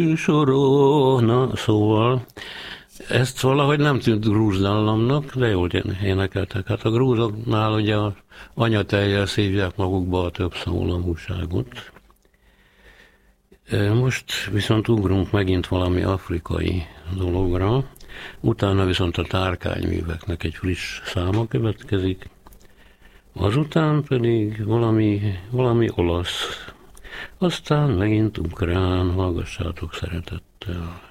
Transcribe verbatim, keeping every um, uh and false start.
Soró, na szóval, ezt valahogy nem tűnt grúz dallamnak, de jól énekeltek. Hát a grúzoknál ugye az anyatejjel szívják magukba a több szólamúságot. Most viszont ugrunk megint valami afrikai dologra, utána viszont a tárkányműveknek egy friss száma következik, azután pedig valami, valami olasz, aztán megint ukrán, hallgassátok szeretettel.